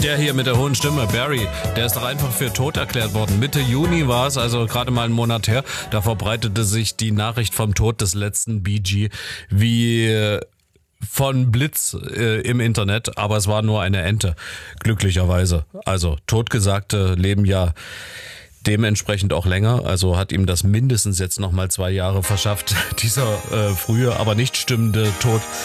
Der hier mit der hohen Stimme, Barry, der ist doch einfach für tot erklärt worden. Mitte Juni war es, also gerade mal einen Monat her. Da verbreitete sich die Nachricht vom Tod des letzten Bee Gee wie von Blitz im Internet, aber es war nur eine Ente, glücklicherweise. Also Totgesagte leben ja dementsprechend auch länger, also hat ihm das mindestens jetzt nochmal 2 Jahre verschafft, dieser frühe, aber nicht stimmende Tod